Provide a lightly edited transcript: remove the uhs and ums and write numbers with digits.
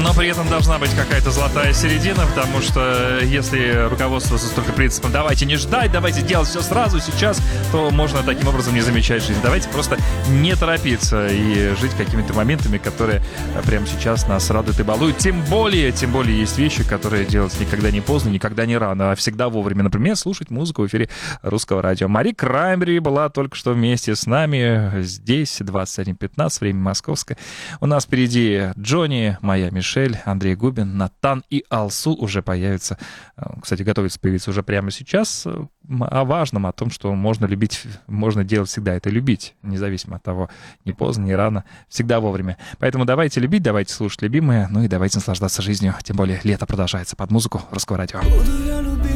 Но при этом должна быть какая-то золотая середина, потому что если руководствоваться только принципом «давайте не ждать, давайте делать все сразу, сейчас», то можно таким образом не замечать жизнь. Давайте просто не торопиться и жить какими-то моментами, которые прямо сейчас нас радуют и балуют. Тем более есть вещи, которые делать никогда не поздно, никогда не рано, а всегда вовремя. Например, слушать музыку в эфире Русского радио. Мари Краймбрери была только что вместе с нами. Здесь 21:15, время московское. У нас впереди Джонни, моя Мишель, Андрей Губин, Натан и Алсу уже появятся. Кстати, готовится появиться уже прямо сейчас. О важном, о том, что можно любить, можно делать всегда, это любить, независимо от того, не поздно, не рано, всегда вовремя. Поэтому давайте любить, давайте слушать любимые, ну и давайте наслаждаться жизнью. Тем более лето продолжается под музыку Русского радио.